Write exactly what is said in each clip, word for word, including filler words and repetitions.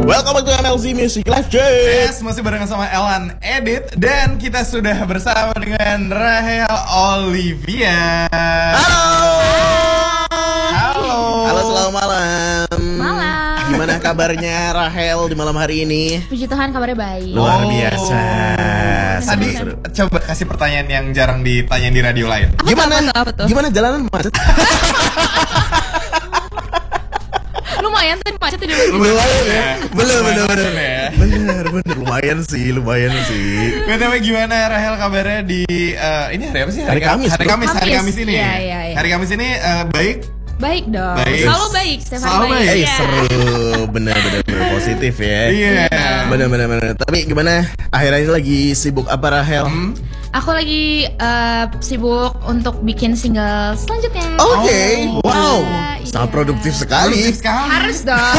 Welcome back to M L Z Music Live, Jay. Yes, masih barengan sama Elan Edit. Dan kita sudah bersama dengan Rahel Olivia. Halo. Halo. Halo, selamat malam. Malam. Gimana kabarnya Rahel di malam hari ini? Puji Tuhan kabarnya baik. Luar biasa. Tadi Seru-seru. coba kasih pertanyaan yang jarang ditanyain di radio lain. Gimana? Apa tuh, apa tuh? Gimana jalanan macet? Lumayan tuh macet di Lumayan ya. Bener bener bener. Lumayan ya. Bener bener lumayan sih, lumayan sih. B T W gimana Rahel kabarnya di eh, ini hari apa sih? Hari Kamis, Hari bro. Kamis, hari Kamis. Kamis ini. Iya, iya, iya. Hari Kamis ini eh, baik. Baik dong. Baik. Selalu baik, setiap hari Selalu baik. baik. Eh Iya. seru, bener bener bener positif ya. Iya. Bener bener bener. Tapi gimana? Akhir-akhir ini lagi sibuk apa Rahel? Hmm. Aku lagi eh, sibuk untuk bikin single selanjutnya. Oke, Oh, wow, iya. sangat produktif sekali. Produktif sekali. Harus dong.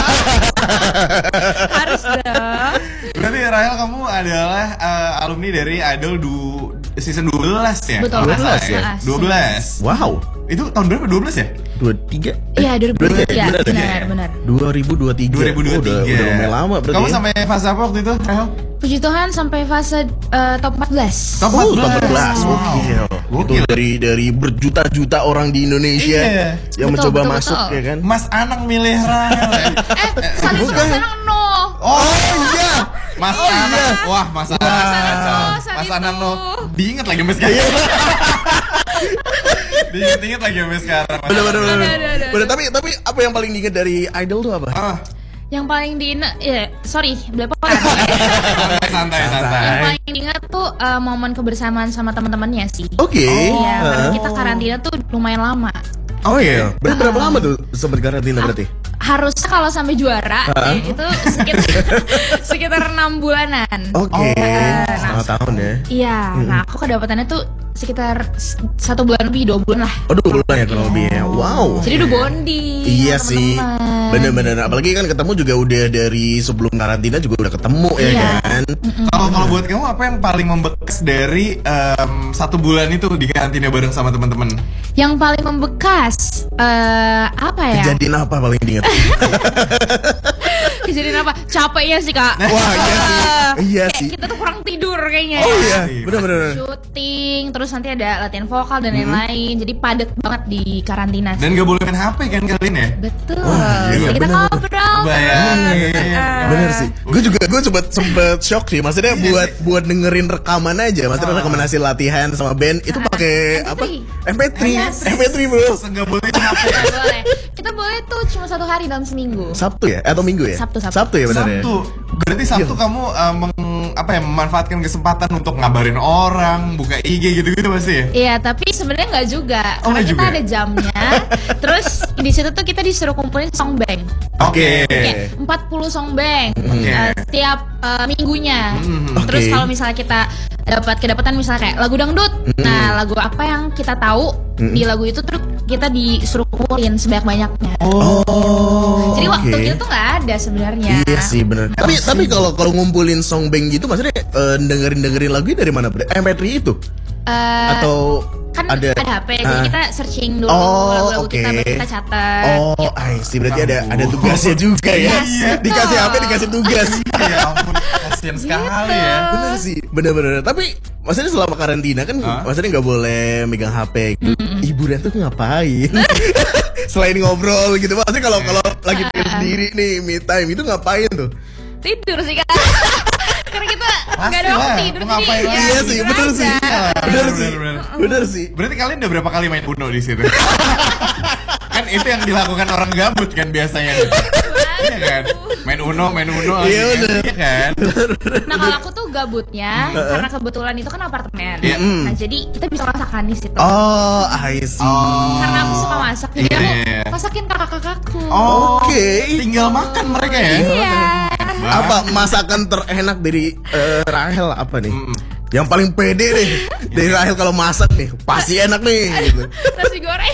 Harus dong. Berarti Rahel kamu adalah eh, alumni dari Idol du season dua belas ya? Betul. Kalau nggak salah dua belas ya? dua belas. Wow, Itu tahun berapa? dua belas ya? dua tiga. Iya, dua ribu dua puluh tiga. bener, Benar, benar. dua ribu dua puluh tiga. dua ribu dua puluh tiga. Oh, udah, udah lumayan lama berarti. Kamu ya? sampai fase apa waktu itu, Rahel? Puji Tuhan sampai fase eh, top empat belas. Top Oh, top empat belas. Wow. Gokil. Gokil. Itu dari dari berjuta-juta orang di Indonesia Iya. yang Betul, mencoba betul, masuk betul. ya kan. Mas Anang milih Rahel ya? Eh, saat itu bukan. Mas Anang no. Oh iya. Mas Oh, Anang. iya. Wah, Mas Anang. Anang, saat Mas itu. Anang no. Diinget lagi sampai sekarang. Diinget-inget lagi sampai sekarang. Mas Bener bener Anang. bener. Ada, ada, ada. Bener, tapi tapi apa yang paling diinget dari Idol tuh apa? Ah, Yang paling diingat, ya sorry, belepotan. santai, santai, santai. Yang paling diingat tuh eh, momen kebersamaan sama teman-temannya sih. Oke. Iya, karena Heeh. kita karantina tuh lumayan lama. Oh iya. Berarti berapa lama tuh sempat karantina berarti? Harusnya kalau sampai juara Heeh. eh, itu sekitar sekitar enam bulanan. Oke. Oh. Setengah tahun ya. Iya, nah aku kedapatannya tuh sekitar s- satu bulan lebih, dua bulan lah. Oh, dua bulan ya kurang lebih ya. Wow. Jadi udah bonding. Iya sama sih, teman-teman. bener-bener. Apalagi kan ketemu juga udah dari sebelum karantina juga udah ketemu ya Iya. kan. Kalau kalau buat kamu apa yang paling membekas dari em, satu bulan itu di karantina bareng sama teman-teman? Yang paling membekas eh apa ya? Kejadian apa paling diingat? Kejadian apa? Capeknya sih kak. Wah iya sih, iya Kayak sih. kita tuh kurang tidur kayaknya. Oh ya. iya, Iya. bener-bener. Syuting, terus nanti ada latihan vokal dan lain-lain. Jadi padat banget di karantina. Dan gak boleh main H P kan kalian ya? Betul. Wah, iya, Jadi kita bener, ngobrol. Bayangin. Ah. Bener sih. Gue juga gue sempet sempet shock sih. Maksudnya Iya buat sih. buat dengerin rekaman aja. Maksudnya Ah. rekaman hasil latihan sama band itu pakai M P apa? tiga. M P tiga. Yes. M P tiga bro. Nggak boleh main H P ya? Nggak boleh. Kita boleh tuh cuma satu hari dalam seminggu. Sabtu ya? Atau Minggu ya? Sabtu, Sabtu. Sabtu ya benar ya. Sabtu. Berarti Sabtu kamu eh, meng- apa ya memanfaatkan kesempatan untuk ngabarin orang, buka I G gitu-gitu pasti ya? Iya, tapi sebenarnya nggak juga. Oh, Karena nggak kita juga? ada jamnya. Terus di situ tuh kita disuruh kumpulin song bank. Oke. Kayak empat puluh song bank Oke. eh, setiap eh, minggunya. Mhm. Terus Oke. kalau misalnya kita dapat kedapatan misalnya kayak lagu dangdut. Nah, lagu apa yang kita tahu di lagu itu terus kita disuruh kumpulin sebanyak-banyaknya. Oh. Jadi waktu oke. kita tuh nggak ada sebenarnya. Iya sih bener. Tapi tapi kalau kalau ngumpulin song bank gitu maksudnya eh, dengerin dengerin lagu dari mana? M P tiga itu Eh, atau kan ada ada, H P, Ah. jadi kita searching dulu Oh, lagu-lagu oke. kita, baru kita catat. Oh, gitu. I see. Berarti ada Ampun. ada tugasnya juga ya. Iya. Dikasih H P, dikasih tugas. Ya ampun, kasian sekali ya. Bener sih, bener-bener. Tapi maksudnya selama karantina kan, Hah? maksudnya nggak boleh megang H P. Gitu. Hiburan tuh ngapain? Selain ngobrol gitu, maksudnya kalau kalau lagi Ah. pengen sendiri nih, me time itu ngapain tuh? Tidur sih kak. Karena kita Pasti nggak ada waktu lah, tidur, mau jadi ngapain ya lagi? Iya sih, tidur bener aja. sih, bener Bener, sih, bener, bener sih. Berarti kalian udah berapa kali main Uno di situ? Kan itu yang dilakukan orang gabut kan biasanya. Iya kan? Main Uno, main Uno lagi Iya, kan? bener. Iya kan? Nah kalau aku tuh gabutnya karena kebetulan itu kan apartemen. Iya. Nah jadi kita bisa masakan di situ. Oh, I see. Oh. Karena aku suka masak, jadi aku Iya. masakin kakak-kakakku. Oh, Oke. tinggal makan mereka ya? Iya. Apa masakan terenak dari eh, Rahel apa nih? Mm-mm. Yang paling pede deh dari Rahel kalau masak nih, pasti enak nih. Gitu. Nasi goreng.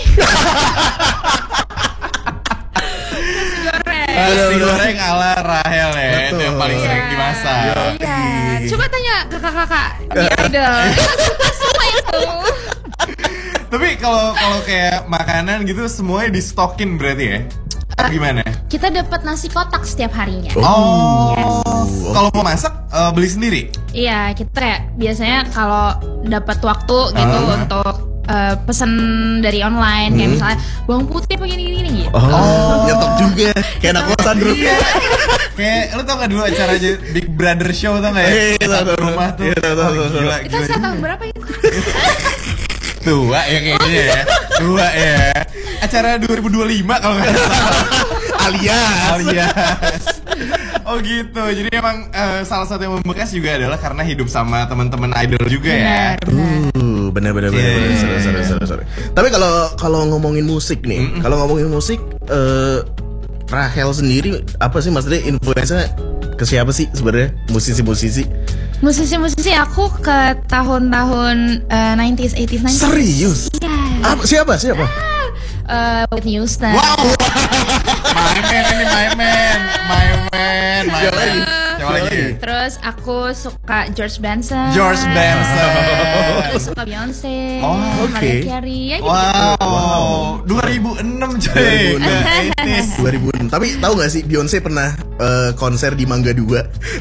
Nasi goreng. Nasi goreng ala Rahel ya, itu Betul. yang paling sering Iya. dimasak. Iya. Coba tanya kakak-kakak di Idol. Itu semua itu. Tapi kalau kalau kayak makanan gitu semuanya di stokin berarti ya? atau gimana? Kita dapat nasi kotak setiap harinya. Oh, Yes. kalau mau masak eh, beli sendiri. Iya, kita kayak biasanya kalau dapat waktu gitu Ah. untuk eh, pesan dari online kayak misalnya bawang putih apa gini-gini gitu. Oh, nyetok juga. Kayak anak kosan bro. Iya. Kayak lu tau gak dulu acara aja Big Brother Show tau gak ya? Iya, tahu, Satu tahu. rumah tuh. Iya, tahu, tahu, Oh, tahu. gila, Kita gila. saat tahun berapa itu? Tua ya kayaknya ya. Tua ya. Acara dua ribu dua puluh lima kalau nggak salah. Alias. Alias. Oh gitu. Jadi emang eh, salah satu yang membekas juga adalah karena hidup sama teman-teman idol juga ya. Benar, benar. Uh, benar benar benar. Iya, benar. iya, Seru, iya. seru, seru, seru. Tapi kalau kalau ngomongin musik nih, kalau ngomongin musik, eh Rahel sendiri apa sih maksudnya influence ke siapa sih sebenarnya musisi-musisi? Musisi-musisi aku ke tahun-tahun eh, nineties, eighties, nineties. Serius? Iya. Apa siapa siapa? Eh, Whitney Houston. Wow. My man ini my man, my man, my Siapa man. lagi? Siapa lagi? Terus aku suka George Benson. George Benson. Aku suka Beyonce. Oh, oke. Mariah Carey. Ya gitu. Wow, dua ribu enam cuy. dua ribu enam. The eighties. dua ribu enam. Tapi tahu nggak sih Beyonce pernah eh, konser di Mangga dua.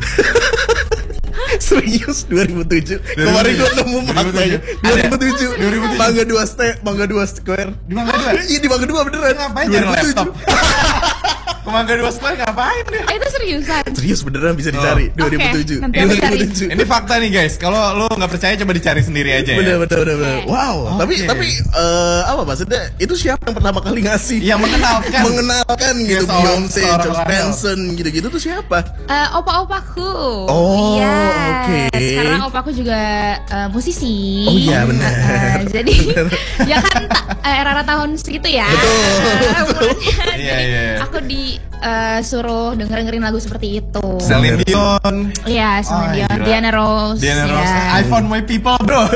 Serius dua ribu tujuh. Kemarin gue nemu faktanya dua ribu tujuh. dua ribu tujuh. Mangga dua ste, Mangga dua Square. Di Mangga dua? Iya di Mangga dua beneran. Ngapain dua nyari ribu tujuh. laptop? Ke Mangga dua Square ngapain dia? Eh, itu seriusan. Serius beneran bisa dicari Oh. dua ribu tujuh. Oke, nanti aku cari. Ini fakta nih guys. Kalau lu nggak percaya coba dicari sendiri aja ya. Bener bener bener bener. Oke. Wow. Tapi Oke. tapi eh, apa maksudnya? Itu siapa yang pertama kali ngasih? Yang mengenalkan. Mengenalkan gitu Ya, seorang- Beyonce, seorang George Rahel. Benson gitu-gitu tuh siapa? Eh, opa-opaku. Oh, Yes. oke. Karena opaku juga eh, musisi. Oh, iya, benar. Eh, jadi ya kan ta- eh, era-era tahun segitu ya. Betul, betul. Iya, Jadi iya. aku disuruh denger-dengerin lagu seperti itu. Celine Dion. Iya, Oh, sama Dion, gila. Diana Ross. Diana ya. Ross. I found my people bro.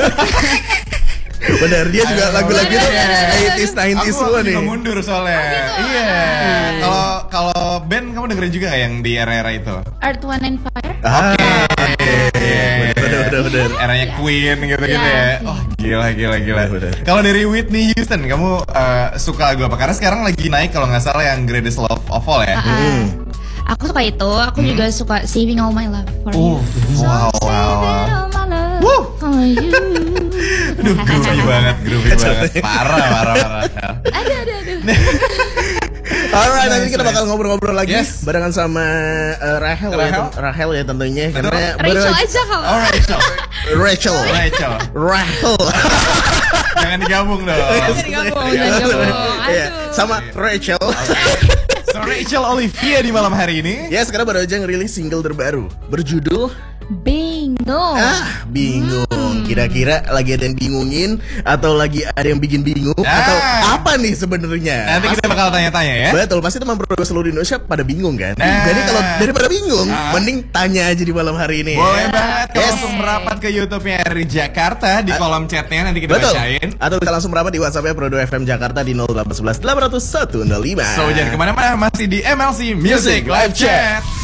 Bener dia juga Ayo. lagu-lagu Bener, bener, delapan puluh sembilan puluh Aku semua nih. juga mundur soalnya. gitu? Iya. Kalau kalau band kamu dengerin juga nggak yang di era-era itu? Earth, Wind and Fire. Ah, Iya. bener bener bener. Eranya Queen gitu-gitu Iya. ya. Oh gila gila gila. Bener. Kalau dari Whitney Houston kamu eh, suka lagu apa? Karena sekarang lagi naik kalau nggak salah yang Greatest Love of All ya. Ah, ah. Aku suka itu. Aku juga suka Saving All My Love for Uh, You. wow, wow, Saving wow. all my love Wuh. for you. Aduh, groovy banget, groovy banget. Parah, parah, parah. Aduh, aduh, aduh. Alright, nanti Nice, kita bakal nice. ngobrol-ngobrol lagi Yes. barengan sama eh, Rahel, ya, Rahel. ten- Rahel ya tentunya karena Rachel baru- aja kalau. Oh, Rachel. Rachel. Rachel. Rahel. Jangan digabung dong. Jangan digabung, jangan digabung. Iya, Aduh. sama Rachel. So, Rachel Olivia di malam hari ini. Ya, sekarang baru aja ngerilis single terbaru berjudul Bingung. Ah, bingung. Kira-kira lagi ada yang bingungin atau lagi ada yang bikin bingung Ah. atau apa nih sebenarnya? Nanti kita bakal tanya-tanya ya. Betul, pasti teman produk seluruh Indonesia pada bingung kan? Nah. Jadi kalau daripada bingung, Ah. mending tanya aja di malam hari ini. Boleh banget kalau Yes. langsung merapat ke YouTube-nya dari Jakarta di kolom chatnya nanti kita Betul. bacain. Atau bisa langsung merapat di WhatsApp-nya Prodo F M Jakarta di nol delapan satu satu delapan nol satu nol lima. So jangan kemana-mana, masih di M L C Music Live Chat.